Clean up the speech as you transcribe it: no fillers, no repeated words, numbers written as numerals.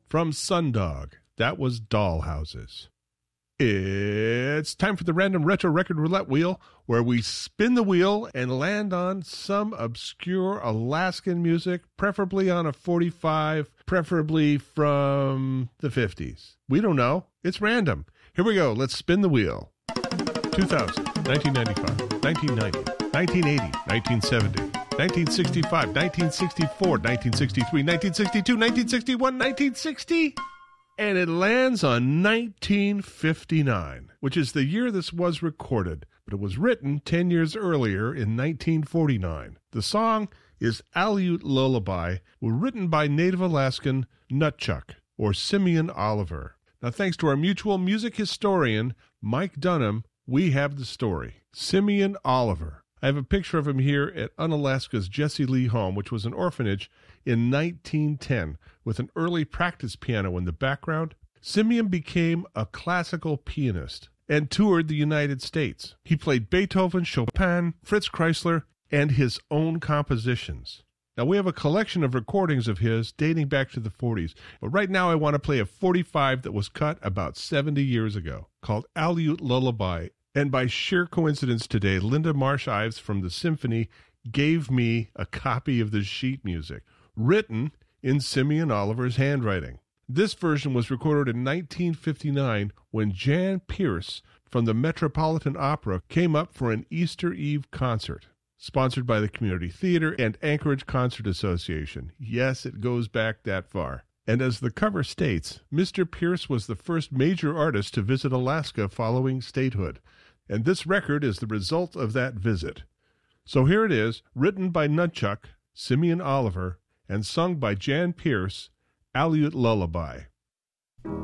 From Sundog, that was Dollhouses. It's time for the Random Retro Record Roulette Wheel, where we spin the wheel and land on some obscure Alaskan music, preferably on a 45, preferably from the 50s. We don't know. It's random. Here we go. Let's spin the wheel. 2000, 1995, 1990, 1980, 1970, 1965, 1964, 1963, 1962, 1961, 1960. And it lands on 1959, which is the year this was recorded, but it was written 10 years earlier in 1949. The song is Aleut Lullaby, written by Native Alaskan Nutchuck, or Simeon Oliver. Now, thanks to our mutual music historian, Mike Dunham, we have the story. Simeon Oliver. I have a picture of him here at Unalaska's Jesse Lee home, which was an orphanage in 1910, with an early practice piano in the background. Simeon became a classical pianist and toured the United States. He played Beethoven, Chopin, Fritz Kreisler, and his own compositions. Now, we have a collection of recordings of his dating back to the 40s, but right now I want to play a 45 that was cut about 70 years ago, called Aleut Lullaby. And by sheer coincidence today, Linda Marsh Ives from the Symphony gave me a copy of the sheet music, written in Simeon Oliver's handwriting. This version was recorded in 1959 when Jan Pierce from the Metropolitan Opera came up for an Easter Eve concert, sponsored by the Community Theater and Anchorage Concert Association. Yes, it goes back that far. And as the cover states, Mr. Pierce was the first major artist to visit Alaska following statehood. And this record is the result of that visit. So here it is, written by Nutchuck, Simeon Oliver, and sung by Jan Pierce, Aleut Lullaby.